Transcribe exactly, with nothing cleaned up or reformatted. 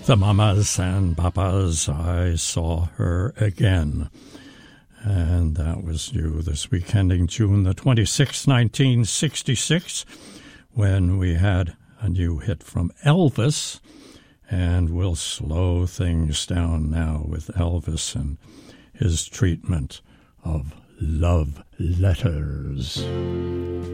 The mamas and papas, I saw her again. And that was due this week ending June the twenty-sixth, nineteen sixty-six, when we had a new hit from Elvis. And we'll slow things down now with Elvis and his treatment of love letters.